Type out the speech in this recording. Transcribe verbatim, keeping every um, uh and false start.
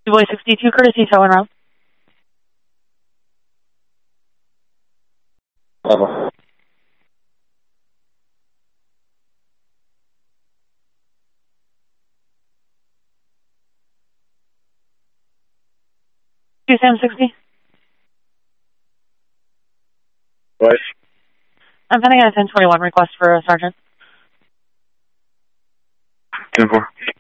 Boy sixty-two, courtesy tow and route. Level. two Sam sixty. What? I'm pending a ten twenty-one request for a sergeant. ten four.